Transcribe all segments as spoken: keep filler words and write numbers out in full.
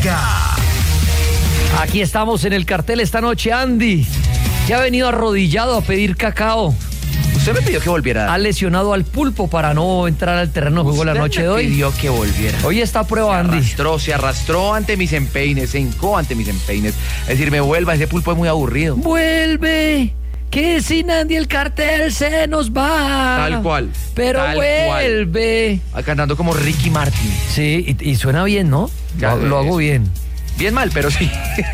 Mega. Aquí estamos en el cartel esta noche, Andy, que ha venido arrodillado a pedir cacao. Usted me pidió que volviera. Ha lesionado al pulpo para no entrar al terreno de juego la noche de hoy. Me pidió que volviera. Hoy está a prueba, Se Andy. arrastró, se arrastró ante mis empeines, se hincó ante mis empeines. Es decir, me vuelva, ese pulpo es muy aburrido. Vuelve, que sin Andy el cartel se nos va. Tal cual. Pero tal vuelve. Cual. Cantando como Ricky Martin. Sí, y, y suena bien, ¿no? Ya, lo, lo hago bien. Bien mal, pero sí.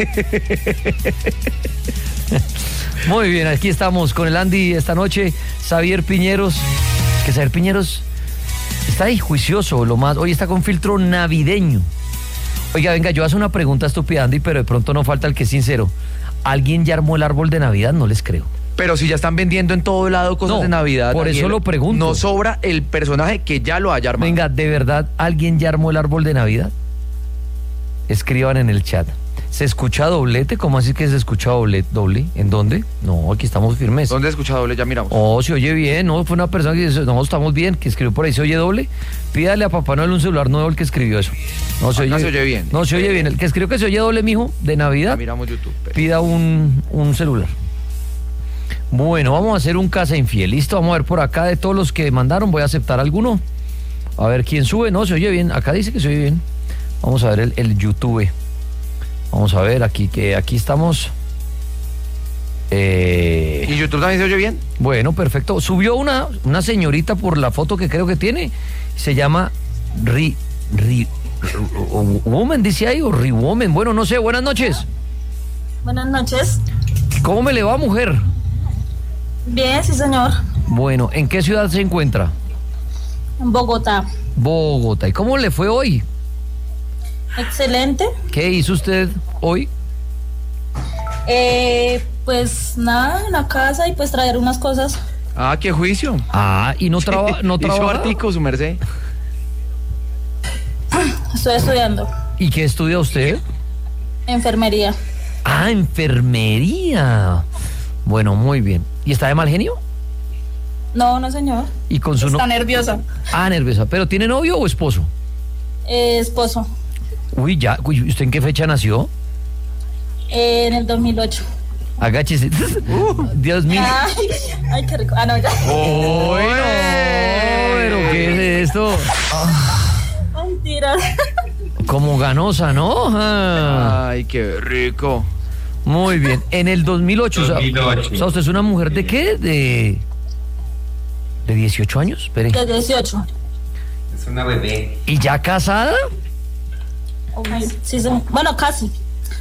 Muy bien, aquí estamos con el Andy esta noche, Xavier Piñeros, que Xavier Piñeros está ahí juicioso, lo más, hoy está con filtro navideño. Oiga, venga, yo hago una pregunta estúpida, Andy, pero de pronto no falta el que es sincero. ¿Alguien ya armó el árbol de Navidad? No les creo. Pero si ya están vendiendo en todo lado cosas No, de Navidad. por eso Daniel, lo pregunto. No sobra el personaje que ya lo haya armado. Venga, ¿de verdad alguien ya armó el árbol de Navidad? Escriban en el chat. ¿Se escucha doblete? ¿Cómo así que se escucha doble? ¿Doble? ¿En dónde? No, aquí estamos firmes. ¿Dónde escucha doble? Ya miramos. Oh, se oye bien, ¿no? Fue una persona que dice, no, estamos bien, que escribió por ahí, ¿se oye doble? Pídale a Papá Noel un celular nuevo el que escribió eso. No se, Acá oye, se oye bien. No se oye bien. El que escribió que se oye doble, mijo, de Navidad, Ya miramos YouTube. Pero... pida un, un celular. Bueno, vamos a hacer un casa infiel. Listo, vamos a ver por acá de todos los que mandaron, voy a aceptar alguno. A ver quién sube. No, se oye bien. Acá dice que se oye bien. Vamos a ver el, el YouTube. Vamos a ver aquí, que aquí estamos. Eh, ¿Y YouTube también se oye bien? bueno, perfecto. Subió una, una señorita por la foto que creo que tiene. Se llama Ri, Ri, Woman, dice ahí, o Ri Woman. Bueno, no sé, buenas noches. Buenas noches. ¿Cómo me le va, mujer? Bien, sí, señor. Bueno, ¿en qué ciudad se encuentra? En Bogotá. Bogotá. ¿Y cómo le fue hoy? Excelente. ¿Qué hizo usted hoy? Eh, pues nada, en la casa y pues traer unas cosas. Ah, qué juicio. Ah, ¿y no, traba, no Hizo trabaja? artico, su merced. Estoy estudiando ¿Y qué estudia usted? enfermería. Ah, enfermería. Bueno, muy bien. ¿Y está de mal genio? No, no, señor. ¿Y con su Está no... nerviosa. Ah, nerviosa. ¿Pero tiene novio o esposo? Eh, esposo. Uy, ya. Uy, ¿usted en qué fecha nació? Eh, en el dos mil ocho. Agáchese. Dios mío. Ay, ay, qué rico. Ah, no, ya. Uy, no, pero ¿qué es esto? Mentira. Como ganosa, ¿no? Ah, Ay, qué rico. muy bien. En el dos mil ocho. dos mil ocho. O sea, ¿usted es una mujer de qué? De... ¿De dieciocho años? Espere. De dieciocho. Es una bebé. ¿Y ya casada? Ay, sí, señor. Bueno, casi.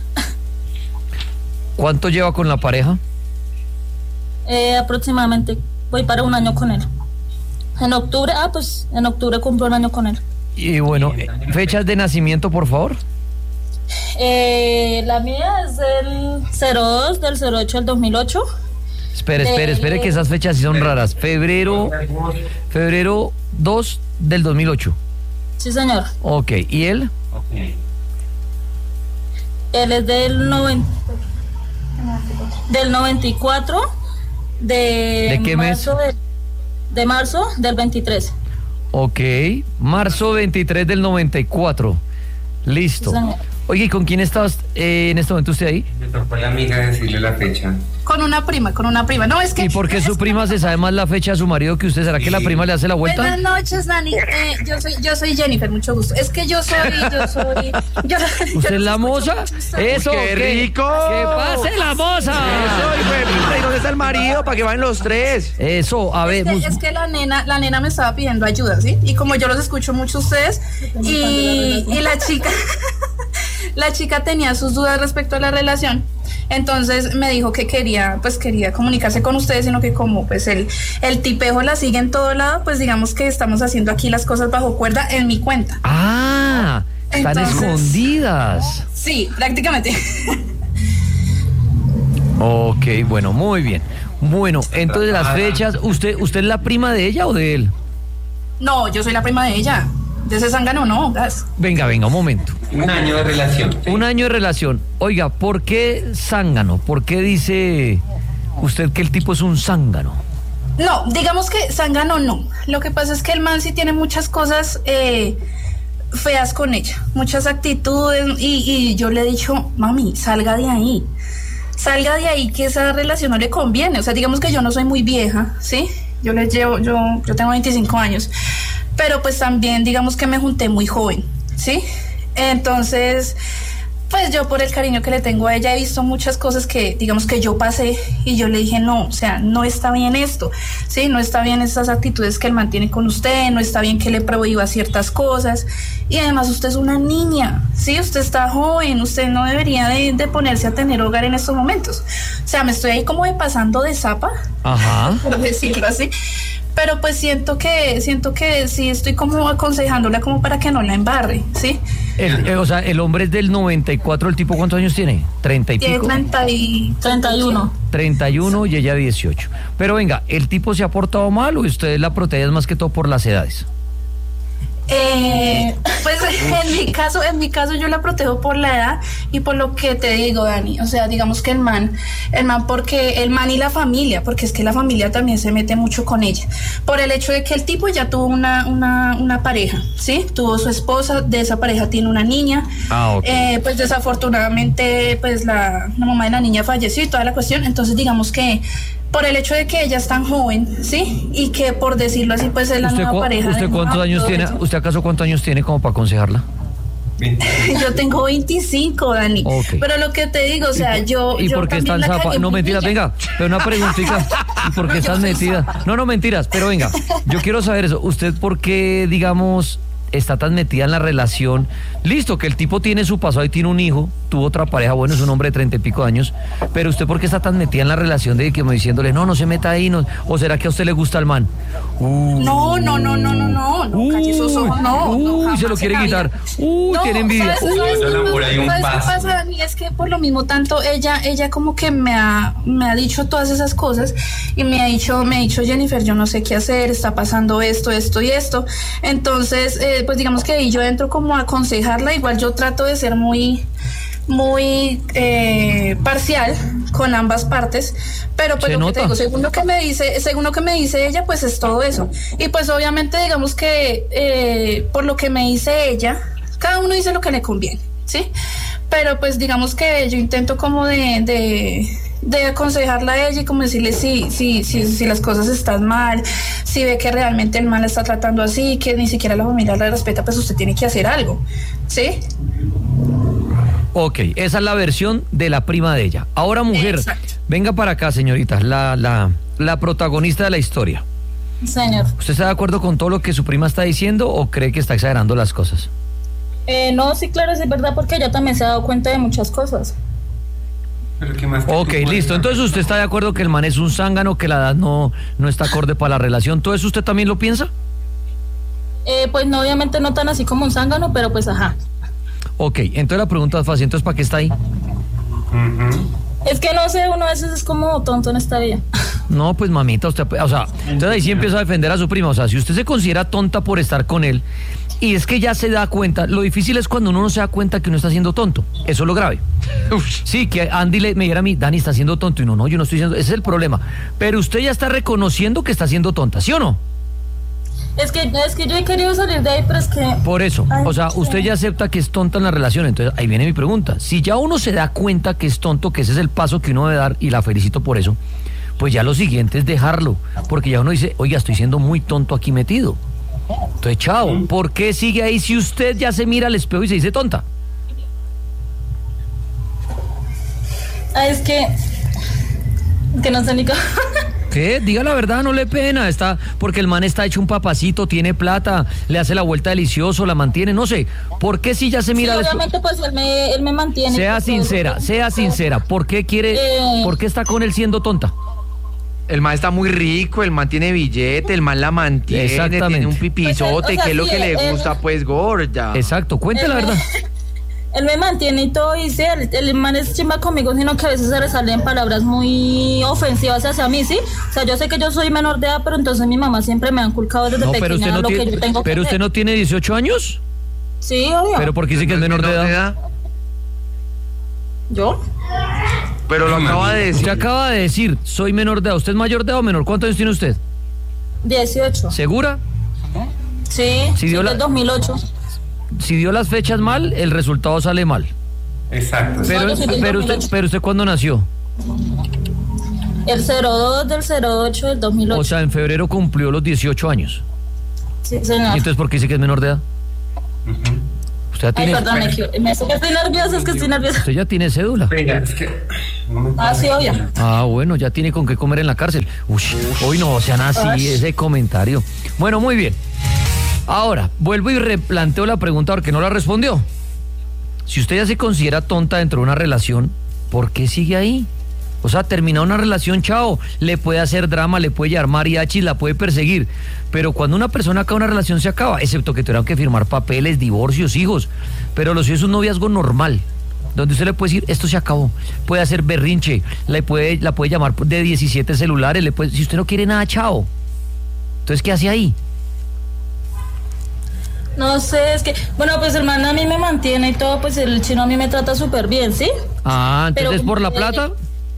¿Cuánto lleva con la pareja? Eh, aproximadamente. Voy para un año con él. En octubre, ah, pues en octubre cumplo un año con él. Y bueno, eh, fechas de nacimiento, por favor. Eh, la mía es del cero dos del cero ocho del dos mil ocho. Espere, espere, espere, que esas fechas sí son raras. Febrero, febrero dos del dos mil ocho. Sí, señor. Ok, ¿y él? Ok. Él es del noventa, del noventa y cuatro de, ¿De qué mes? marzo de, de marzo del veintitrés. Ok, marzo veintitrés del noventa y cuatro. Listo. Sí, señor. Oye, ¿y con quién estabas eh, en este momento usted ahí? Me tocó a la amiga decirle la fecha. Con una prima, con una prima. No, es que... ¿Y por qué su prima se sabe más la fecha de su marido que usted? ¿Será que la prima le hace la vuelta? Buenas noches, Dani. Eh, yo soy, yo soy Jennifer, mucho gusto. Es que yo soy, yo soy... Yo, ¿Usted yo es la los moza? escucho mucho ustedes. Eso, ¡Qué que- rico! ¡Que pase la moza! Eso, hijo de puta, ¿y dónde está el marido? Para que vayan los tres. Eso, a ver. Es que, mus- es que la nena, la nena me estaba pidiendo ayuda, ¿sí? Y como yo los escucho mucho a ustedes, y, y la chica, la chica tenía sus dudas respecto a la relación. Entonces me dijo que quería, pues quería comunicarse con ustedes, sino que como pues el, el tipejo la sigue en todo lado, pues digamos que estamos haciendo aquí las cosas bajo cuerda en mi cuenta. Ah, están Entonces- escondidas. Sí, prácticamente. Ok, bueno, muy bien. Bueno, entonces las fechas, ¿usted, usted es la prima de ella o de él? No, yo soy la prima de ella. De ese zángano no, gas. Venga, venga, un momento. Un año de relación. ¿sí? Un año de relación. Oiga, ¿por qué zángano? ¿Por qué dice usted que el tipo es un zángano? No, digamos que zángano no. Lo que pasa es que el man sí tiene muchas cosas, eh, feas con ella, muchas actitudes, y, y yo le he dicho, mami, salga de ahí, salga de ahí, que esa relación no le conviene. O sea, digamos que yo no soy muy vieja, ¿sí? Yo les llevo, yo, yo tengo veinticinco años, pero pues también digamos que me junté muy joven, ¿sí? Entonces, pues yo por el cariño que le tengo a ella he visto muchas cosas que digamos que yo pasé, y yo le dije, no, o sea, no está bien esto, ¿sí? No está bien estas actitudes que él mantiene con usted, no está bien que le prohíba ciertas cosas, y además usted es una niña, ¿sí? Usted está joven, usted no debería de, de ponerse a tener hogar en estos momentos. O sea, me estoy ahí como de pasando de zapa, Ajá. por decirlo así. Pero pues siento que, siento que sí estoy como aconsejándola como para que no la embarre, ¿sí? El, eh, o sea, el hombre es del noventa y cuatro, ¿el tipo cuántos años tiene? ¿treinta y Tiene pico? treinta y... treinta y uno. treinta y uno y ella dieciocho. Pero venga, ¿el tipo se ha portado mal o ustedes la protegen más que todo por las edades? Eh, pues en mi caso, en mi caso yo la protejo por la edad y por lo que te digo, Dani. O sea, digamos que el man, el man porque el man y la familia, porque es que la familia también se mete mucho con ella. Por el hecho de que el tipo ya tuvo una, una, una pareja, ¿sí? Tuvo su esposa, de esa pareja tiene una niña. Ah, ok. Eh, pues desafortunadamente, pues la, la mamá de la niña falleció y toda la cuestión. Entonces, digamos que por el hecho de que ella es tan joven, ¿sí? Y que por decirlo así, pues es la ¿Usted, nueva cu- pareja. ¿usted de cuántos mamá, años todo tiene? eso. ¿Usted acaso cuántos años tiene como para aconsejarla? Yo tengo veinticinco, Dani. Ok. Pero lo que te digo, o sea, yo. ¿Y yo por qué también están la zapa? cagué No, muy mentiras, bella. venga, pero una preguntita. ¿Y por qué Yo estás soy metida? zapa. No, no, mentiras, pero venga, yo quiero saber eso. ¿Usted por qué, digamos, está tan metida en la relación? Listo, que el tipo tiene su pasado y tiene un hijo, tuvo otra pareja, bueno, es un hombre de treinta y pico años, pero ¿usted por qué está tan metida en la relación de que me diciéndole, no, no se meta ahí, no, o será que a usted le gusta el man? Uh, No, no, no, no, no, no, no, calle esos ojos, no, uy, no, jamás se lo quiere en la quitar. vida. Uy, No, tiene envidia. ¿sabes- Uy. sabes Yo qué no, por ahí un pasa? ¿Sabes qué paso. pasa, Dani? Es que por lo mismo tanto ella, ella como que me ha, me ha dicho todas esas cosas y me ha dicho, me ha dicho Jennifer, yo no sé qué hacer, está pasando esto, esto y esto. Entonces, eh, pues digamos que ahí yo entro como a aconsejarla, igual yo trato de ser muy muy eh, parcial con ambas partes, pero pues Se lo nota. que te digo, según lo que me dice, según lo que me dice ella, pues es todo eso. Y pues obviamente digamos que eh, por lo que me dice ella, cada uno dice lo que le conviene, ¿sí? Pero pues digamos que yo intento como de, de, de aconsejarla a ella y como decirle si, si, si, si las cosas están mal, si ve que realmente el mal la está tratando así, que ni siquiera la familia la respeta, pues usted tiene que hacer algo, ¿sí? Ok, esa es la versión de la prima de ella. Ahora, mujer, Exacto. venga para acá, señorita, la, la, la protagonista de la historia. Señor. ¿Usted está de acuerdo con todo lo que su prima está diciendo o cree que está exagerando las cosas? Eh, no, sí, claro, sí es verdad, porque ella también se ha dado cuenta de muchas cosas. Pero ¿qué más que Ok, tú puedes listo. saber? Entonces usted está de acuerdo que el man es un zángano, que la edad no, no está acorde para la relación. ¿Todo eso usted también lo piensa? Eh, pues no, obviamente no tan así como un zángano, pero pues ajá. Ok, entonces la pregunta es fácil. Entonces, ¿para qué está ahí? Ujú. Es que no sé, uno a veces es como tonto en esta vida. No, pues mamita, usted, o sea, entonces ahí sí empieza a defender a su prima. O sea, si usted se considera tonta por estar con él, y es que ya se da cuenta, lo difícil es cuando uno no se da cuenta que uno está siendo tonto. Eso es lo grave. Sí, que Andy le, me dijera a mí, Dani está siendo tonto, y no, no, yo no estoy siendo, ese es el problema. Pero usted ya está reconociendo que está siendo tonta, ¿sí o no? Es que, es que yo he querido salir de ahí, pero es que... Por eso, Ay, o sea, sí. usted ya acepta que es tonta en la relación, entonces ahí viene mi pregunta. Si ya uno se da cuenta que es tonto, que ese es el paso que uno debe dar, y la felicito por eso, pues ya lo siguiente es dejarlo, porque ya uno dice, oiga, estoy siendo muy tonto aquí metido. Entonces, chao, ¿por qué sigue ahí si usted ya se mira al espejo y se dice tonta? Ah, es que... Que no sé ni cómo... ¿Qué? Diga la verdad, no le pena, está, porque el man está hecho un papacito, tiene plata, le hace la vuelta delicioso, la mantiene, no sé. ¿Por qué si ya se Sí, mira al espejo? obviamente pues él me, él me mantiene. Sea pues, todo sincera, eso. sea sincera, ¿por qué quiere, Eh. por qué está con él siendo tonta? El man está muy rico, el man tiene billete, el man la mantiene, Exactamente. tiene un pipizote, Pues, o sea, que es lo sí, que le él- gusta, pues, gorda. Exacto, cuente Él la me- verdad. Él me mantiene y todo, y sí, el, el man es chimba conmigo, sino que a veces se le salen palabras muy ofensivas hacia mí, ¿sí? O sea, yo sé que yo soy menor de edad, pero entonces mi mamá siempre me ha inculcado desde No, pequeña pero usted no lo que tiene, yo tengo que pero usted hacer. no tiene dieciocho años, Sí, obvio. pero ¿por qué dice que es menor de edad? ¿Yo? Pero lo acaba de decir. Usted acaba de decir, soy menor de edad. ¿Usted es mayor de edad o menor? ¿Cuántos años tiene usted? dieciocho. ¿Segura? Sí, Sí, sí, dio la- del dos mil ocho. si dio las fechas mal, el resultado sale mal. Exacto. Pero, No, yo soy del pero, dos mil usted, ocho. pero usted ¿cuándo nació? El cero dos del cero ocho del dos mil ocho. O sea, en febrero cumplió los dieciocho años. Sí, ¿Y señor. entonces por qué dice que es menor de edad? Ujú. Usted ya Ay, tiene, perdón, me equivoqué. Me- es que estoy nerviosa, es que estoy nerviosa. usted ya tiene cédula. Venga, es que no me Ah, sí, obvio. Ah, bueno, ya tiene con qué comer en la cárcel. Uy, hoy no sean así Ay. ese comentario. Bueno, muy bien. Ahora, vuelvo y replanteo la pregunta porque no la respondió. Si usted ya se considera tonta dentro de una relación, ¿por qué sigue ahí? O sea, termina una relación, chao, le puede hacer drama, le puede llevar mariachi, la puede perseguir. Pero cuando una persona acaba una relación se acaba, excepto que tuvieran que firmar papeles, divorcios, hijos. Pero lo suyo es un noviazgo normal, donde usted le puede decir, esto se acabó. Puede hacer berrinche, la puede, la puede llamar de diecisiete celulares, le puede, si usted no quiere nada, chao. Entonces, ¿qué hace ahí? No sé, es que, bueno, pues el man a mí me mantiene y todo, pues el chino a mí me trata súper bien, ¿sí? Ah, entonces Pero, ¿es por la eh, plata?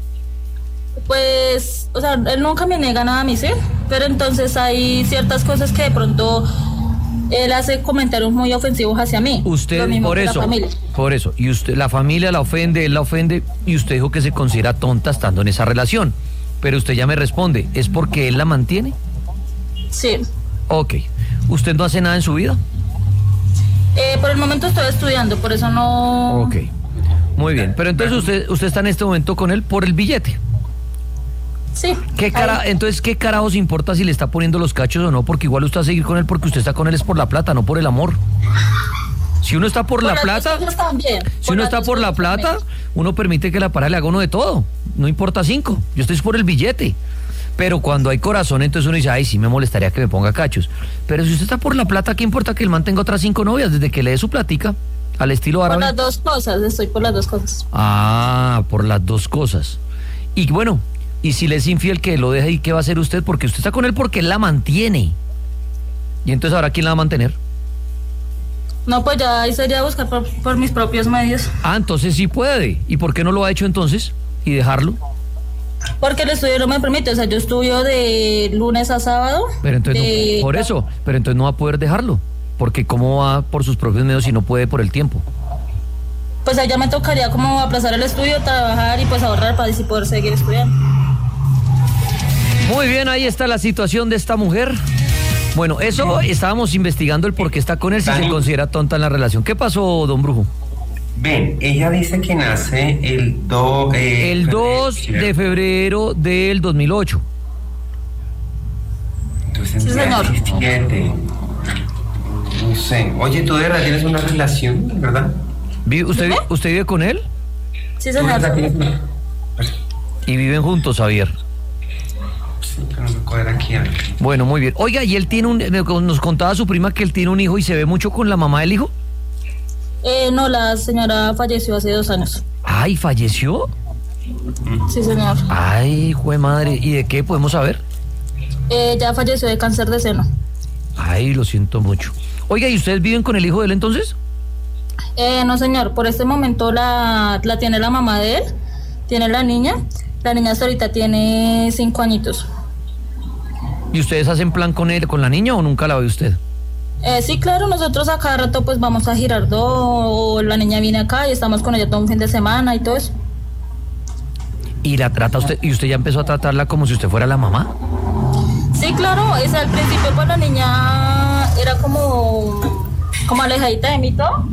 Pues, o sea, él nunca me niega nada a mí, ¿sí? Pero entonces hay ciertas cosas que de pronto él hace comentarios muy ofensivos hacia mí. Usted, Lo mismo por que la eso, familia. por eso, y usted, la familia la ofende, él la ofende, y usted dijo que se considera tonta estando en esa relación. Pero usted ya me responde, ¿es porque él la mantiene? Sí. Ok. ¿Usted no hace nada en su vida? Eh, por el momento estoy estudiando, por eso no... Ok. Muy bien. Pero entonces usted, usted está en este momento con él por el billete. Sí. ¿Qué cara, Ahí. entonces, ¿qué carajos importa si le está poniendo los cachos o no? Porque igual usted va a seguir con él porque usted está con él es por la plata, no por el amor. Si uno está por Por la las plata, dos cosas también, si uno las está dos por la cosas plata, también. uno permite que la pareja le haga uno de todo. No importa cinco. Yo estoy por el billete. Pero cuando hay corazón, entonces uno dice, ay, sí me molestaría que me ponga cachos. Pero si usted está por la plata, ¿qué importa que él mantenga otras cinco novias desde que le dé su platica al estilo Por árabe? las dos cosas, estoy por las dos cosas. Ah, por las dos cosas. Y bueno, y si le es infiel, que lo deje, ¿y qué va a hacer usted? Porque usted está con él porque él la mantiene. Y entonces, ¿ahora quién la va a mantener? No, pues ya ahí sería buscar por, por mis propios medios. Ah, entonces sí puede. ¿Y por qué no lo ha hecho entonces? ¿Y dejarlo? Porque el estudio no me permite, o sea, yo estudio de lunes a sábado. Pero entonces, de- no, por eso, pero entonces no va a poder dejarlo. Porque ¿cómo va por sus propios medios si no puede por el tiempo? Pues allá me tocaría como aplazar el estudio, trabajar y pues ahorrar para así poder seguir estudiando. Muy bien, ahí está la situación de esta mujer. Bueno, eso estábamos investigando el por qué está con él si se Dani. considera tonta en la relación. ¿Qué pasó, don Brujo? Ven, ella dice que nace el, do, eh, El dos de febrero del dos mil ocho. Entonces, Sí, señor. diecisiete. No sé. Oye, tú de verdad tienes una relación, ¿verdad? ¿Vi- ¿Usted, vi- ¿Usted vive con él? Sí, ¿Tú de verdad señor. tienes una- Y viven juntos, Javier. Sí, pero no me coger aquí algo. Bueno, muy bien. Oiga, y él tiene un... Nos contaba su prima que él tiene un hijo y se ve mucho con la mamá del hijo. Eh, no, la señora falleció hace dos años. Ay, ¿falleció? Sí, señor. Ay, jue madre. ¿Y de qué podemos saber? Eh, ya falleció de cáncer de seno. Ay, lo siento mucho. Oiga, ¿y ustedes viven con el hijo de él entonces? Eh, no, señor, por este momento la, la tiene la mamá de él, tiene la niña. La niña hasta ahorita tiene cinco añitos. ¿Y ustedes hacen plan con él, con la niña o nunca la ve usted? Eh, sí, claro, nosotros a cada rato pues vamos a Girardot o la niña viene acá y estamos con ella todo un fin de semana y todo eso. ¿Y la trata usted? ¿Y usted ya empezó a tratarla como si usted fuera la mamá? Sí, claro, es, al principio pues la niña era como, como alejadita de mí todo.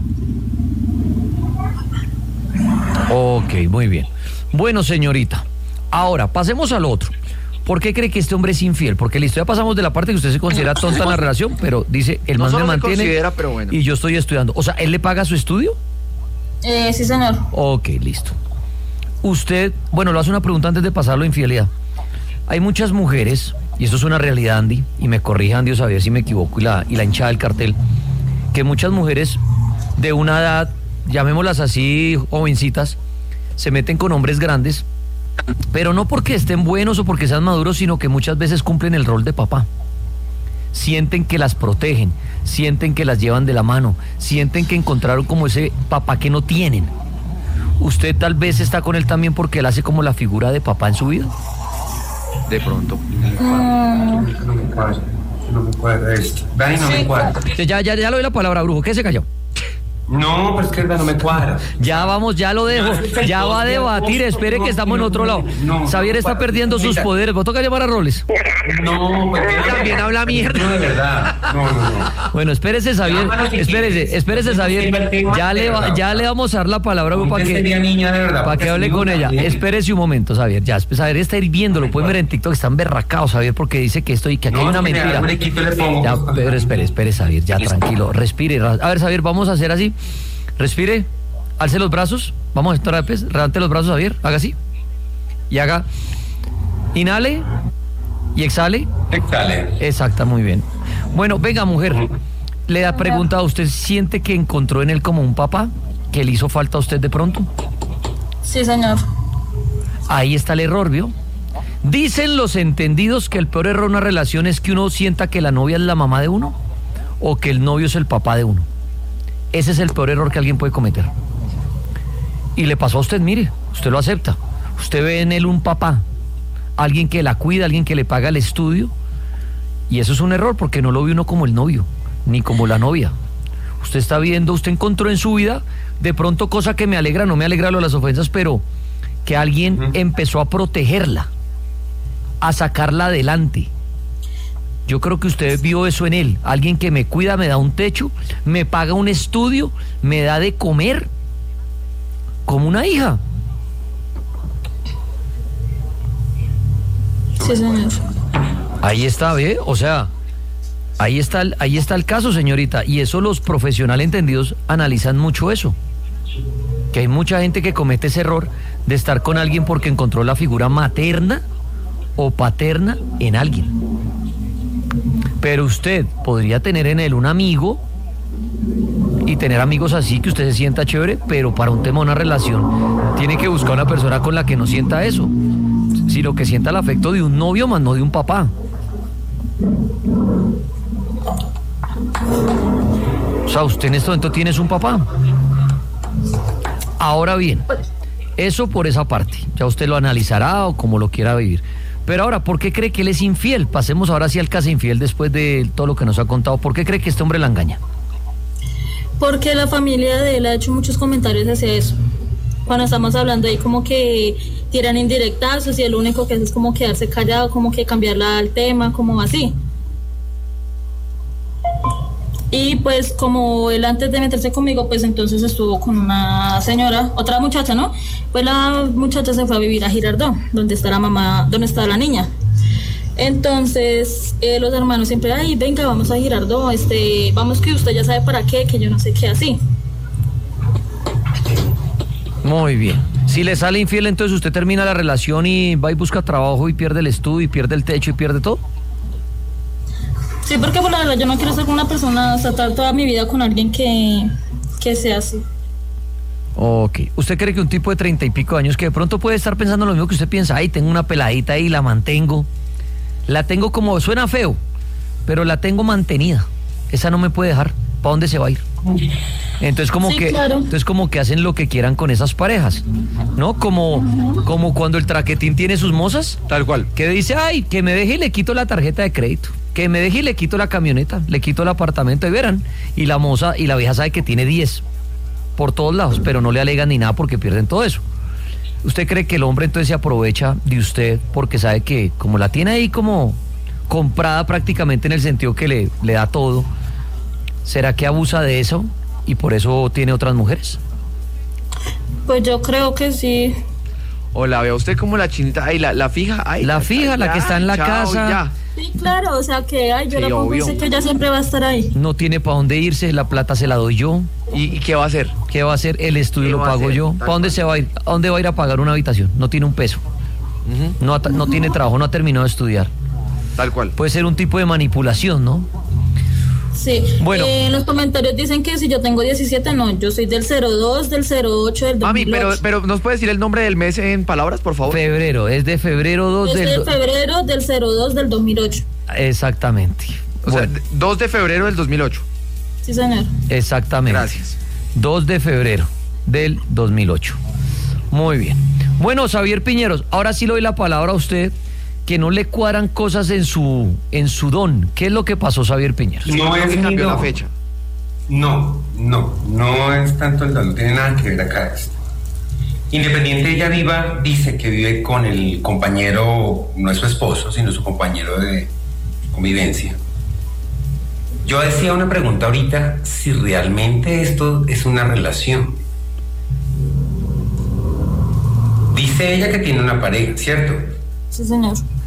Ok, muy bien. Bueno, señorita, ahora pasemos al otro. ¿Por qué cree que este hombre es infiel? Porque listo, ya pasamos de la parte que usted se considera tonta en la relación, pero dice, el No man me solo se mantiene considera, pero bueno. y yo estoy estudiando. O sea, ¿él le paga su estudio? Eh, sí, señor. Ok, listo. Usted, bueno, lo hace una pregunta antes de pasarlo a infidelidad. Hay muchas mujeres, y esto es una realidad, Andy, y me corrija Andy, o sabía si me equivoco, y la, y la hinchada del cartel, que muchas mujeres de una edad, llamémoslas así, jovencitas, se meten con hombres grandes, pero no porque estén buenos o porque sean maduros, sino que muchas veces cumplen el rol de papá. Sienten que las protegen, sienten que las llevan de la mano, sienten que encontraron como ese papá que no tienen. ¿Usted tal vez está con él también porque él hace como la figura de papá en su vida? De pronto. No me cuadra. No me cuadra esto. Dani, no Sí, me cuadra. Ya, ya, ya le doy la palabra, Brujo, ¿qué se cayó? No, pero es que verdad no me cuadra. Ya vamos, ya lo dejo. Ya va a debatir. Espere que estamos en otro lado. Xavier está perdiendo sus poderes. ¿Vos toca llamar a Roles? No, pues También habla mierda. no, de verdad. No, no, no. Bueno, espérese, Xavier. Espérese, espérese, Xavier. Ya le, va- ya le vamos a dar la palabra para Usted que, sería niña de verdad. para porque que hable así con no ella. también. Espérese un momento, Xavier. Ya, Xavier está hirviendo. Lo pueden ver en TikTok. Están berracados, Xavier, porque dice que esto y que aquí No, hay una es que me mentira. da un equipo y le pongo. Ya, pero espere, espere, Xavier. Ya, tranquilo. Respire. ra- A ver, Xavier, vamos a hacer así. Respire. Alce los brazos. Vamos a estar a vez. Levante los brazos, Xavier. Haga así. Y haga. Inhale. Y exhale. Exhale. Exacta, muy bien. Bueno, venga, mujer. Le ha preguntado, ¿usted siente que encontró en él como un papá? ¿Que le hizo falta a usted de pronto? Sí, señor. Ahí está el error, ¿vio? Dicen los entendidos que el peor error en una relación es que uno sienta que la novia es la mamá de uno o que el novio es el papá de uno. Ese es el peor error que alguien puede cometer. Y le pasó a usted, mire, usted lo acepta. Usted ve en él un papá, alguien que la cuida, alguien que le paga el estudio. Y eso es un error porque no lo ve uno como el novio, ni como la novia. Usted está viendo, usted encontró en su vida, de pronto cosa que me alegra, no me alegra lo de las ofensas, pero que alguien Ujú. empezó a protegerla, a sacarla adelante. Yo creo que usted vio eso en él, alguien que me cuida, me da un techo, me paga un estudio, me da de comer, como una hija. Sí, señor. Ahí está, ¿ve? O sea, ahí está, el- ahí está el caso, señorita. Y eso los profesionales entendidos analizan mucho eso. Que hay mucha gente que comete ese error de estar con alguien porque encontró la figura materna o paterna en alguien. Pero usted podría tener en él un amigo y tener amigos así que usted se sienta chévere, pero para un tema de una relación tiene que buscar una persona con la que no sienta eso, sino que sienta el afecto de un novio más no de un papá. O sea, usted en este momento tiene un papá. Ahora bien, eso por esa parte, ya usted lo analizará o como lo quiera vivir. Pero ahora, ¿por qué cree que él es infiel? Pasemos ahora sí al caso infiel después de todo lo que nos ha contado. ¿Por qué cree que este hombre la engaña? Porque la familia de él ha hecho muchos comentarios hacia eso. Cuando estamos hablando ahí como que tiran indirectazos y el único que hace es como quedarse callado, como que cambiarla al tema, como así. Y pues como él antes de meterse conmigo, pues entonces estuvo con una señora, otra muchacha, ¿no? Pues la muchacha se fue a vivir a Girardot, donde está la mamá, donde está la niña. Entonces eh, los hermanos siempre, ay, venga, vamos a Girardot, este, vamos que usted ya sabe para qué, que yo no sé qué, así. Muy bien. Si le sale infiel, entonces usted termina la relación y va y busca trabajo y pierde el estudio y pierde el techo y pierde todo. Sí, porque por la verdad yo no quiero ser con una persona, o sea, estar toda mi vida con alguien que, que sea así. Ok. ¿Usted cree que un tipo de treinta y pico de años que de pronto puede estar pensando lo mismo que usted piensa? Ay, tengo una peladita ahí, la mantengo. La tengo como, suena feo, pero la tengo mantenida. Esa no me puede dejar. ¿Para dónde se va a ir? Entonces como Sí, que claro. entonces como que hacen lo que quieran con esas parejas, ¿no? Como, como cuando el traquetín tiene sus mozas, Tal cual. que dice, ay, que me deje y le quito la tarjeta de crédito, que me deje y le quito la camioneta, le quito el apartamento y verán, y la moza y la vieja sabe que tiene diez por todos lados, pero no le alegan ni nada porque pierden todo eso. ¿Usted cree que el hombre entonces se aprovecha de usted porque sabe que como la tiene ahí como comprada prácticamente en el sentido que le, le da todo, será que abusa de eso y por eso tiene otras mujeres? Pues yo creo que sí. O la ve a usted como la chinita, ay, la, la fija, ay. La fija, la que está en la chao, casa. ya. Sí, claro, o sea que ay, yo Sí, la pongo y obvio. sé que ella siempre va a estar ahí. No tiene para dónde irse, la plata se la doy yo. ¿Y, y qué va a hacer? ¿Qué va a hacer? El estudio ¿Qué lo va a pago hacer? yo. Tal ¿Para dónde cual. se va a ir? ¿A dónde va a ir a pagar una habitación? No tiene un peso. Ujú, No, ha- no tiene trabajo, no ha terminado de estudiar. Tal cual. Puede ser un tipo de manipulación, ¿no? Sí. Bueno. Eh, en los comentarios dicen que si yo tengo diecisiete, no, yo soy del cero dos, del cero ocho, del dos Mami, mil ocho. pero, pero ¿nos puede decir el nombre del mes en palabras, por favor? Febrero, es de febrero dos Es del... de do- febrero del cero dos del dos mil ocho. Exactamente. O sea, Bueno, dos de febrero del dos mil ocho. Sí, señor. exactamente. Gracias. dos de febrero del dos mil ocho. Muy bien. Bueno, Xavier Piñeros, ahora sí le doy la palabra a usted, que no le cuadran cosas en su, en su don. ¿Qué es lo que pasó, Xavier Piñeros? No ¿Por es qué mi cambió la don. fecha? No, no, no es tanto el dolor, no tiene nada que ver acá esto. Independiente ella viva, dice que vive con el compañero, no es su esposo, sino su compañero de convivencia. Yo decía una pregunta ahorita, si realmente esto es una relación. Dice ella que tiene una pareja, ¿cierto? Sí, señor.